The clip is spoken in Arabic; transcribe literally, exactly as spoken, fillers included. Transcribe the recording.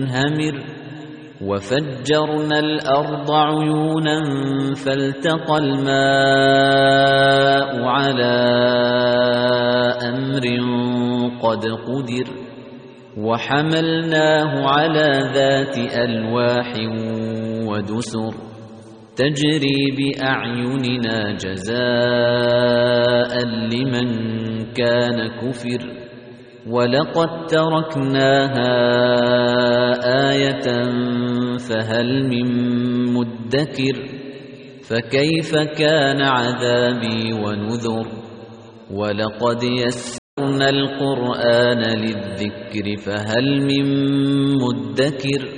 مُنْهَمِرٍ وَفَجَّرْنَا الْأَرْضَ عُيُونًا فَالْتَقَى الْمَاءُ عَلَى أَمْرٍ قَدْ قُدِرَ وَحَمَلْنَاهُ عَلَى ذَاتِ أَلْوَاحٍ وَدُسُرٍ تَجْرِي بِأَعْيُنِنَا جَزَاءً لِمَنْ كَانَ كُفِرَ وَلَقَدْ تَرَكْنَاهَا آيَةً فَهَلْ مِن مُّدَّكِرٍ فَكَيْفَ كَانَ عَذَابِي وَنُذُرِ وَلَقَدْ يَسَّرْنَا الْقُرْآنَ لِلذِّكْرِ فَهَلْ مِن مُّدَّكِرٍ